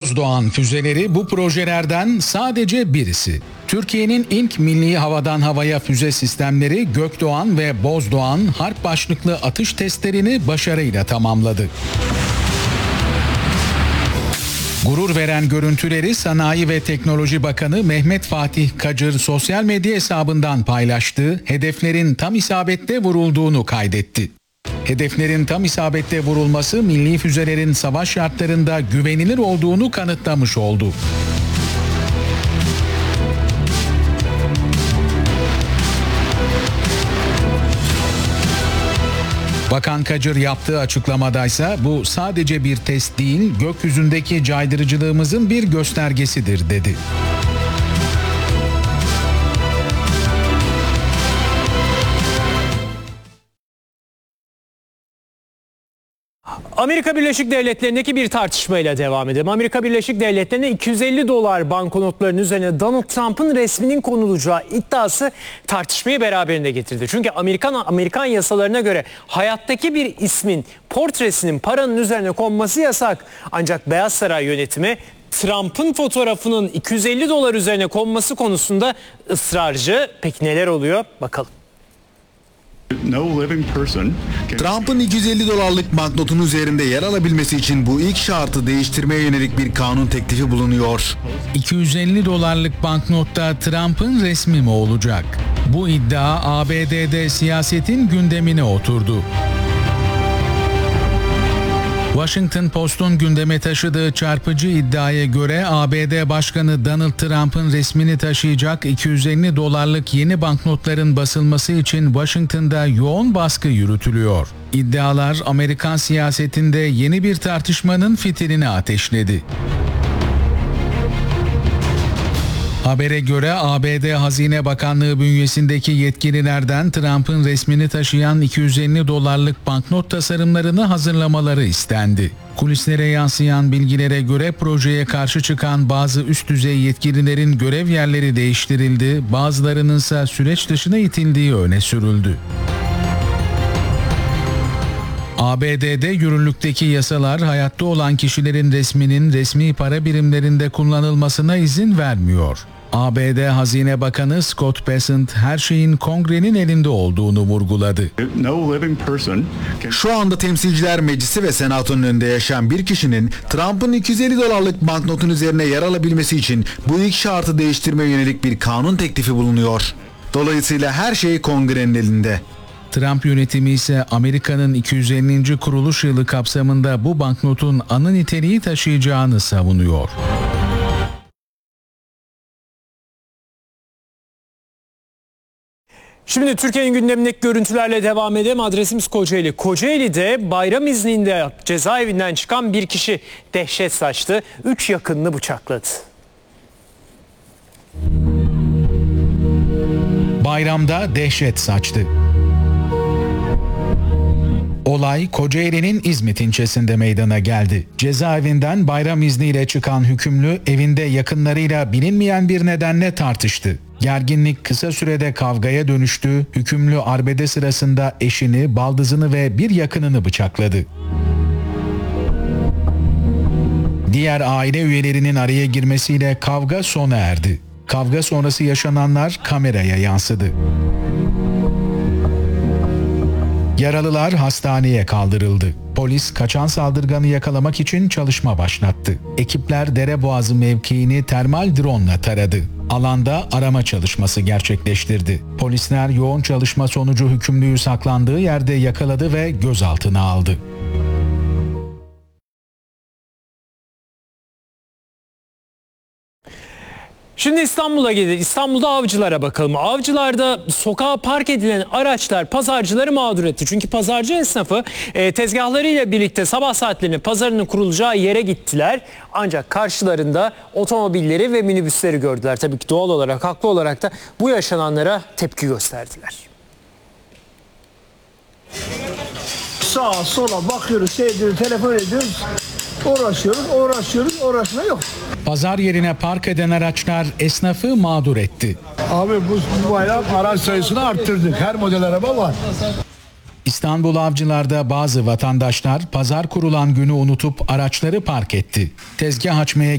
Bozdoğan füzeleri bu projelerden sadece birisi. Türkiye'nin ilk milli havadan havaya füze sistemleri Gökdoğan ve Bozdoğan harp başlıklı atış testlerini başarıyla tamamladı. Gurur veren görüntüleri Sanayi ve Teknoloji Bakanı Mehmet Fatih Kacır sosyal medya hesabından paylaştı, hedeflerin tam isabette vurulduğunu kaydetti. Hedeflerin tam isabette vurulması milli füzelerin savaş şartlarında güvenilir olduğunu kanıtlamış oldu. Bakan Kacır yaptığı açıklamadaysa bu sadece bir test değil, gökyüzündeki caydırıcılığımızın bir göstergesidir dedi. Amerika Birleşik Devletleri'ndeki bir tartışmayla devam edelim. Amerika Birleşik Devletleri'ne 250 dolar banknotların üzerine Donald Trump'ın resminin konulacağı iddiası tartışmayı beraberinde getirdi. Çünkü Amerikan yasalarına göre hayattaki bir ismin portresinin paranın üzerine konması yasak. Ancak Beyaz Saray yönetimi Trump'ın fotoğrafının 250 dolar üzerine konması konusunda ısrarcı. Peki neler oluyor? Bakalım. Trump'ın 250 dolarlık banknotun üzerinde yer alabilmesi için bu ilk şartı değiştirmeye yönelik bir kanun teklifi bulunuyor. 250 dolarlık banknotta Trump'ın resmi mi olacak? Bu iddia ABD'de siyasetin gündemine oturdu. Washington Post'un gündeme taşıdığı çarpıcı iddiaya göre ABD Başkanı Donald Trump'ın resmini taşıyacak 250 dolarlık yeni banknotların basılması için Washington'da yoğun baskı yürütülüyor. İddialar Amerikan siyasetinde yeni bir tartışmanın fitilini ateşledi. Habere göre ABD Hazine Bakanlığı bünyesindeki yetkililerden Trump'ın resmini taşıyan 250 dolarlık banknot tasarımlarını hazırlamaları istendi. Kulislere yansıyan bilgilere göre projeye karşı çıkan bazı üst düzey yetkililerin görev yerleri değiştirildi, bazılarının ise süreç dışına itildiği öne sürüldü. ABD'de yürürlükteki yasalar hayatta olan kişilerin resminin resmi para birimlerinde kullanılmasına izin vermiyor. ABD Hazine Bakanı Scott Bessent her şeyin Kongre'nin elinde olduğunu vurguladı. Şu anda Temsilciler Meclisi ve Senato'nun önünde yaşayan bir kişinin Trump'ın 250 dolarlık banknotun üzerine yer alabilmesi için bu ilk şartı değiştirmeye yönelik bir kanun teklifi bulunuyor. Dolayısıyla her şey Kongre'nin elinde. Trump yönetimi ise Amerika'nın 250. kuruluş yılı kapsamında bu banknotun anı niteliği taşıyacağını savunuyor. Şimdi Türkiye'nin gündemindeki görüntülerle devam edelim. Adresimiz Kocaeli. Kocaeli'de bayram izninde cezaevinden çıkan bir kişi dehşet saçtı. 3 yakınını bıçakladı. Bayramda dehşet saçtı. Olay Kocaeli'nin İzmit ilçesinde meydana geldi. Cezaevinden bayram izniyle çıkan hükümlü evinde yakınlarıyla bilinmeyen bir nedenle tartıştı. Gerginlik kısa sürede kavgaya dönüştü. Hükümlü arbede sırasında eşini, baldızını ve bir yakınını bıçakladı. Diğer aile üyelerinin araya girmesiyle kavga sona erdi. Kavga sonrası yaşananlar kameraya yansıdı. Yaralılar hastaneye kaldırıldı. Polis kaçan saldırganı yakalamak için çalışma başlattı. Ekipler Dereboğazı mevkiini termal drone'la taradı. Alanda arama çalışması gerçekleştirdi. Polisler yoğun çalışma sonucu hükümlüyü saklandığı yerde yakaladı ve gözaltına aldı. Şimdi İstanbul'a gidelim. İstanbul'da Avcılar'a bakalım. Avcılar'da sokağa park edilen araçlar pazarcıları mağdur etti. Çünkü pazarcı esnafı tezgahlarıyla birlikte sabah saatlerinde pazarının kurulacağı yere gittiler. Ancak karşılarında otomobilleri ve minibüsleri gördüler. Tabii ki doğal olarak, haklı olarak da bu yaşananlara tepki gösterdiler. Sağa sola bakıyoruz, telefon ediyoruz. Uğraşma yok. Pazar yerine park eden araçlar esnafı mağdur etti. Abi bu bayram araç sayısını arttırdık. Her model araba var. İstanbul Avcılar'da bazı vatandaşlar pazar kurulan günü unutup araçları park etti. Tezgah açmaya